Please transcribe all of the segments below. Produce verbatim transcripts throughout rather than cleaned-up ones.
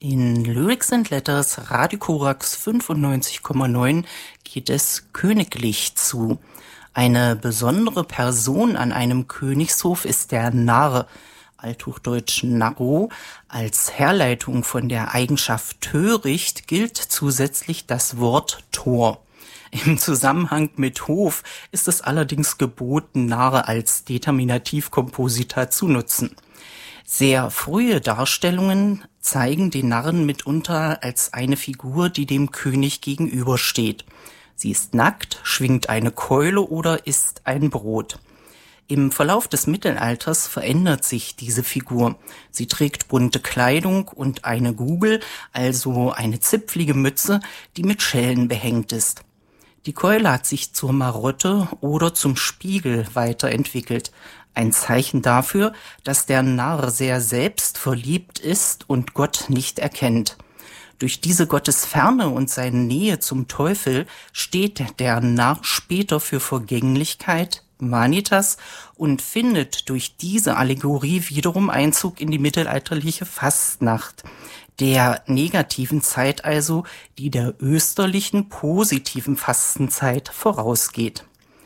In Lyrics and Letters Radio Korax fünfundneunzig Komma neun geht es königlich zu. Eine besondere Person an einem Königshof ist der Narr, althochdeutsch Narro. Als Herleitung von der Eigenschaft töricht gilt zusätzlich das Wort Tor. Im Zusammenhang mit Hof ist es allerdings geboten, Narr als Determinativkomposita zu nutzen. Sehr frühe Darstellungen zeigen den Narren mitunter als eine Figur, die dem König gegenübersteht. Sie ist nackt, schwingt eine Keule oder isst ein Brot. Im Verlauf des Mittelalters verändert sich diese Figur. Sie trägt bunte Kleidung und eine Gugel, also eine zipflige Mütze, die mit Schellen behängt ist. Die Keule hat sich zur Marotte oder zum Spiegel weiterentwickelt. Ein Zeichen dafür, dass der Narr sehr selbstverliebt ist und Gott nicht erkennt. Durch diese Gottesferne und seine Nähe zum Teufel steht der Narr später für Vergänglichkeit, Vanitas, und findet durch diese Allegorie wiederum Einzug in die mittelalterliche Fastnacht, der negativen Zeit also, die der österlichen positiven Fastenzeit vorausgeht.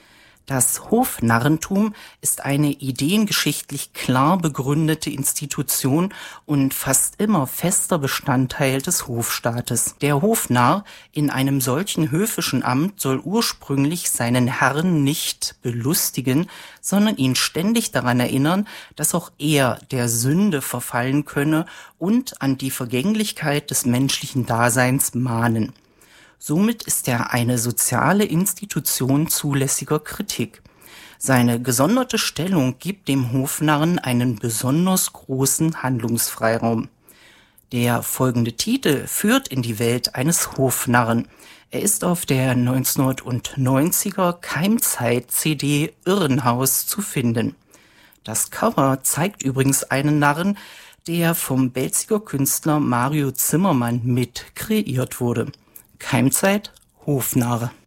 Das Hofnarrentum ist eine ideengeschichtlich klar begründete Institution und fast immer fester Bestandteil des Hofstaates. Der Hofnarr in einem solchen höfischen Amt soll ursprünglich seinen Herrn nicht belustigen, sondern ihn ständig daran erinnern, dass auch er der Sünde verfallen könne und an die Vergänglichkeit des menschlichen Daseins mahnen. Somit ist er eine soziale Institution zulässiger Kritik. Seine gesonderte Stellung gibt dem Hofnarren einen besonders großen Handlungsfreiraum. Der folgende Titel führt in die Welt eines Hofnarren. Er ist auf der neunzehnhundertneunziger Keimzeit-C D Irrenhaus zu finden. Das Cover zeigt übrigens einen Narren, der vom Belziger Künstler Mario Zimmermann mit kreiert wurde. Keimzeit, Hofnarr.